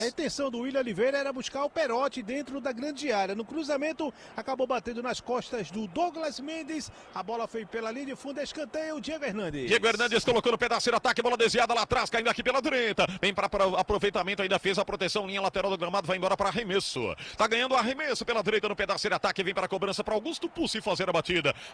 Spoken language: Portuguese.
A intenção do William Oliveira era buscar o Perotti dentro da grande área. No cruzamento, acabou batendo nas costas do Douglas Mendes. A bola foi pela linha de fundo, escanteio, Diego Hernandes. Diego Hernandes colocou no pedaço de ataque, bola desviada lá atrás, caindo aqui pela direita. Vem para aproveitamento, ainda fez a proteção, linha lateral do gramado, vai embora para arremesso. Tá ganhando arremesso pela direita no pedaço de ataque, vem para a cobrança para Augusto Pussi fazer a batida.